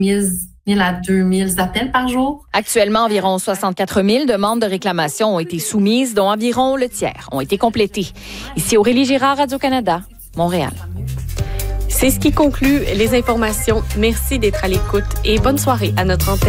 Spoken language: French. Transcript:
1000 à 2000 appels par jour. Actuellement, environ 64 000 demandes de réclamation ont été soumises, dont environ le tiers ont été complétées. Ici Aurélie Girard, Radio-Canada, Montréal. C'est ce qui conclut les informations. Merci d'être à l'écoute et bonne soirée à notre antenne.